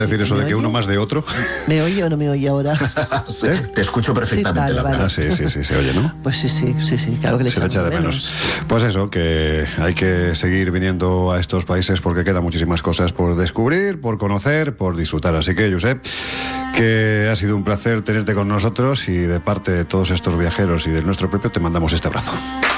decir eso de que uno más de otro. ¿Me oye o no me oye ahora? Sí, te escucho perfectamente. Sí, vale. Sí, se oye, ¿no? Pues sí, claro que le se le echa de menos. Pues eso, que hay que seguir viniendo a estos países porque quedan muchísimas cosas por descubrir, por conocer, por disfrutar. Así que, Josep, que ha sido un placer tenerte con nosotros y de parte de todos estos viajeros y del nuestro propio te mandamos este abrazo.